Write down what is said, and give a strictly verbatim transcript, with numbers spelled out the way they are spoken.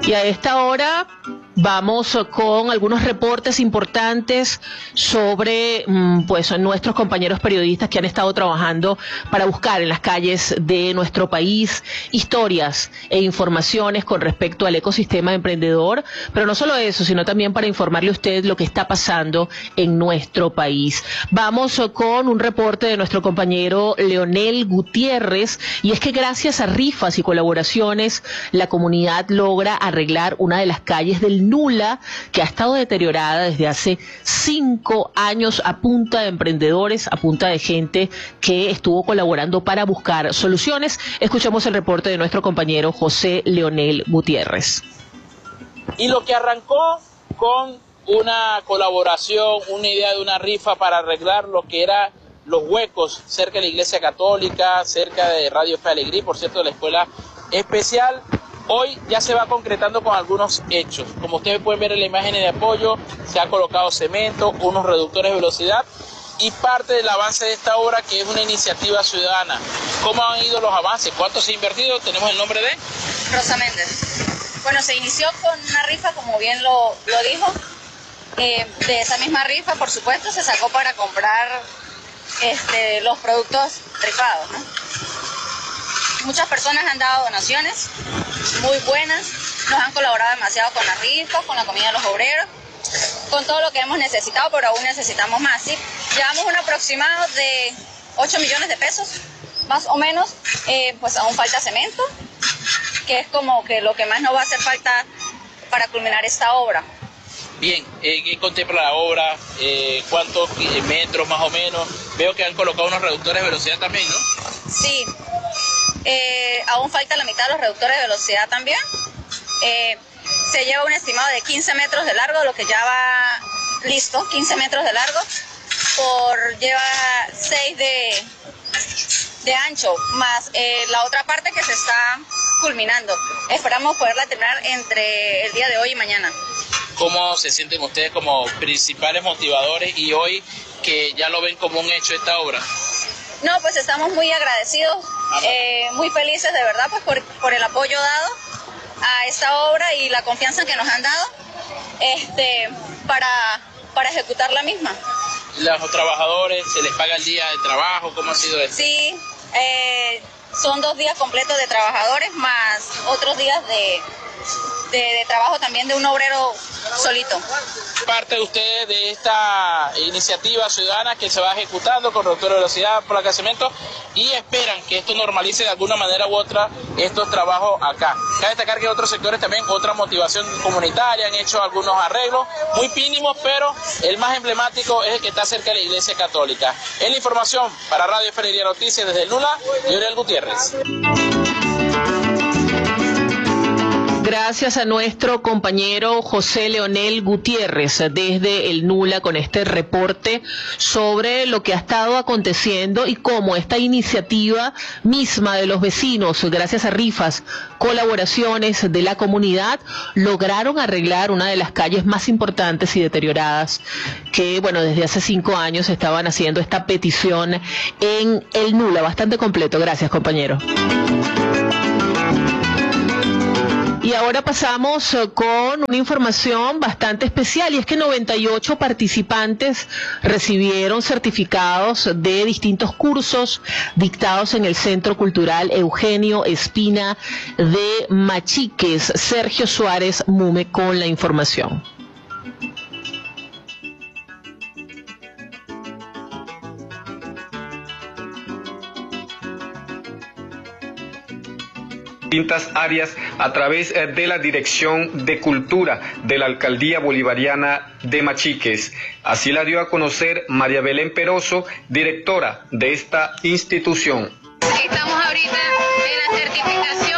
Y a esta hora vamos con algunos reportes importantes sobre pues nuestros compañeros periodistas que han estado trabajando para buscar en las calles de nuestro país historias e informaciones con respecto al ecosistema emprendedor, pero no solo eso, sino también para informarle a usted lo que está pasando en nuestro país. Vamos con un reporte de nuestro compañero Leonel Gutiérrez, y es que gracias a rifas y colaboraciones la comunidad logra arreglar una de las calles del Nula, que ha estado deteriorada desde hace cinco años a punta de emprendedores, a punta de gente que estuvo colaborando para buscar soluciones. Escuchamos el reporte de nuestro compañero José Leonel Gutiérrez. Y lo que arrancó con una colaboración, una idea de una rifa para arreglar lo que era los huecos cerca de la Iglesia Católica, cerca de Radio Fe Alegría, por cierto, de la Escuela Especial, hoy ya se va concretando con algunos hechos. Como ustedes pueden ver en la imagen de apoyo, se ha colocado cemento, unos reductores de velocidad y parte del avance de esta obra, que es una iniciativa ciudadana. ¿Cómo han ido los avances? ¿Cuánto se ha invertido? Tenemos el nombre de Rosa Méndez. Bueno, se inició con una rifa, como bien lo, lo dijo. Eh, de esa misma rifa, por supuesto, se sacó para comprar este, los productos rifados, ¿no? Muchas personas han dado donaciones muy buenas, nos han colaborado demasiado con la rifa, con la comida de los obreros, con todo lo que hemos necesitado, pero aún necesitamos más, ¿sí? Llevamos un aproximado de ocho millones de pesos, más o menos. Eh, pues aún falta cemento, que es como que lo que más nos va a hacer falta para culminar esta obra. Bien, eh, ¿qué contempla la obra? Eh, ¿Cuántos metros más o menos? Veo que han colocado unos reductores de velocidad también, ¿no? Sí. Eh, aún falta la mitad de los reductores de velocidad también. Eh, se lleva un estimado de quince metros de largo, lo que ya va listo, quince metros de largo, por lleva seis de, de ancho, más eh, la otra parte que se está culminando. Esperamos poderla terminar entre el día de hoy y mañana. ¿Cómo se sienten ustedes como principales motivadores y hoy que ya lo ven como un hecho esta obra? No, pues estamos muy agradecidos, eh, muy felices de verdad pues por, por el apoyo dado a esta obra y la confianza que nos han dado este, para, para ejecutar la misma. ¿Los trabajadores se les paga el día de trabajo? ¿Cómo ha sido esto? Sí, eh, son dos días completos de trabajadores más otros días de, de, de trabajo también de un obrero solito. Parte de ustedes de esta iniciativa ciudadana que se va ejecutando con reductor de velocidad, placa de cemento, y esperan que esto normalice de alguna manera u otra estos trabajos acá. Cabe destacar que en otros sectores también otra motivación comunitaria, han hecho algunos arreglos muy mínimos, pero el más emblemático es el que está cerca de la Iglesia Católica. Es la información para Radio Fe Alegría Noticias desde el Nula, Leonel Gutiérrez. Gracias a nuestro compañero José Leonel Gutiérrez desde el Nula con este reporte sobre lo que ha estado aconteciendo y cómo esta iniciativa misma de los vecinos, gracias a rifas, colaboraciones de la comunidad, lograron arreglar una de las calles más importantes y deterioradas que, bueno, desde hace cinco años estaban haciendo esta petición en el Nula. Bastante completo. Gracias, compañero. Y ahora pasamos con una información bastante especial, y es que noventa y ocho participantes recibieron certificados de distintos cursos dictados en el Centro Cultural Eugenio Espina de Machiques. Sergio Suárez Mume con la información. Distintas áreas a través de la Dirección de Cultura de la Alcaldía Bolivariana de Machiques. Así la dio a conocer María Belén Peroso, directora de esta institución. Estamos ahorita en la certificación